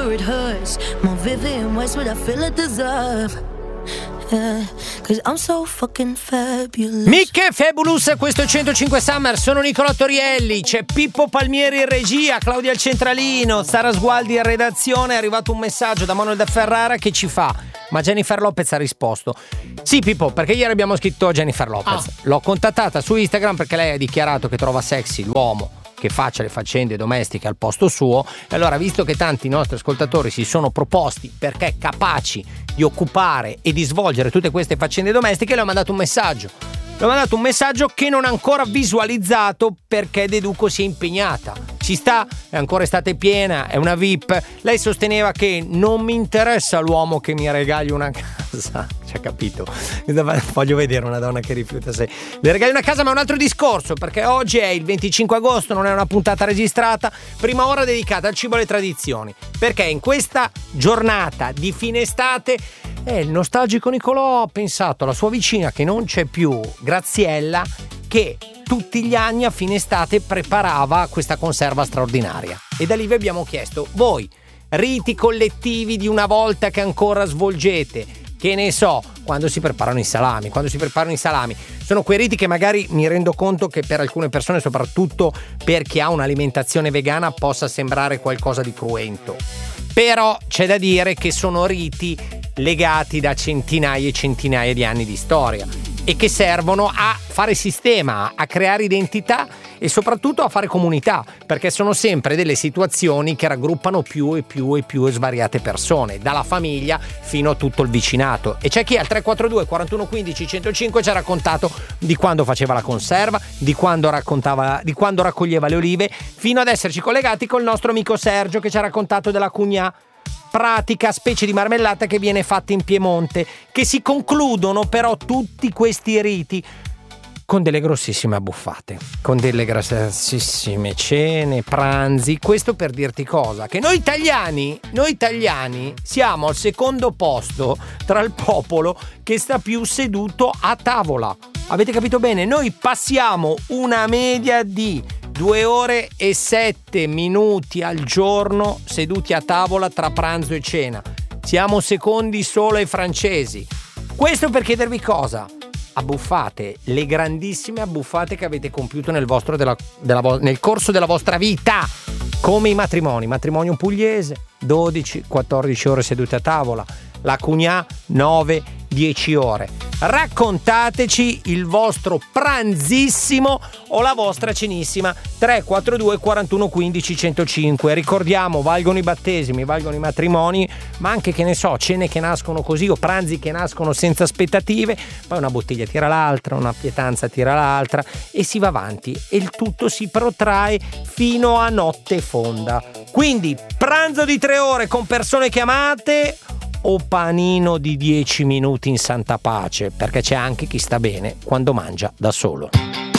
whenever it hurts. More vivid and worse what I feel I deserve. Yeah, 'cause I'm so fucking fabulous. Micche Fabulous, questo è 105 Summer, sono Nicolò Torielli, c'è Pippo Palmieri in regia, Claudia al centralino, Sara Sgualdi in redazione. È arrivato un messaggio da Manuel da Ferrara che ci fa: ma Jennifer Lopez ha risposto. Sì Pippo, perché ieri abbiamo scritto Jennifer Lopez. L'ho contattata su Instagram perché lei ha dichiarato che trova sexy l'uomo che faccia le faccende domestiche al posto suo, e allora, visto che tanti nostri ascoltatori si sono proposti perché capaci di occupare e di svolgere tutte queste faccende domestiche, le ho mandato un messaggio. Le ho mandato un messaggio che non ha ancora visualizzato perché deduco sia impegnata. Ci sta, è ancora estate piena, è una VIP. Lei sosteneva che non mi interessa l'uomo che mi regali una casa. Ci ha capito? Voglio vedere una donna che rifiuta se le regali una casa, ma è un altro discorso, perché oggi è il 25 agosto, non è una puntata registrata, prima ora dedicata al cibo e alle tradizioni, perché in questa giornata di fine estate il nostalgico Nicolò ha pensato alla sua vicina che non c'è più, Graziella, che tutti gli anni a fine estate preparava questa conserva straordinaria. E da lì vi abbiamo chiesto: voi, riti collettivi di una volta che ancora svolgete, che ne so, quando si preparano i salami, sono quei riti che magari mi rendo conto che per alcune persone, soprattutto per chi ha un'alimentazione vegana, possa sembrare qualcosa di cruento. Però c'è da dire che sono riti legati da centinaia e centinaia di anni di storia e che servono a fare sistema, a creare identità e soprattutto a fare comunità, perché sono sempre delle situazioni che raggruppano più e svariate persone, dalla famiglia fino a tutto il vicinato. E c'è chi al 342 41 15 105 ci ha raccontato di quando faceva la conserva, di quando raccoglieva le olive, fino ad esserci collegati col nostro amico Sergio che ci ha raccontato della cugnà, pratica specie di marmellata che viene fatta in Piemonte, che si concludono però tutti questi riti con delle grossissime abbuffate, con delle grossissime cene, pranzi. Questo per dirti cosa? Che noi italiani siamo al secondo posto tra il popolo che sta più seduto a tavola. Avete capito bene? Noi passiamo una media di 2 ore e 7 minuti al giorno seduti a tavola tra pranzo e cena. Siamo secondi solo ai francesi. Questo per chiedervi cosa? Abbuffate, le grandissime abbuffate che avete compiuto nel corso della vostra vita, come i matrimonio pugliese, 12-14 ore seduti a tavola, la cugnà 9-10 ore. Raccontateci il vostro pranzissimo o la vostra cenissima. 342 41 15 105. Ricordiamo, valgono i battesimi, valgono i matrimoni, ma anche, che ne so, cene che nascono così o pranzi che nascono senza aspettative. Poi una bottiglia tira l'altra, una pietanza tira l'altra e si va avanti e il tutto si protrae fino a notte fonda. Quindi pranzo di 3 ore con persone chiamate o panino di 10 minuti in santa pace, perché c'è anche chi sta bene quando mangia da solo.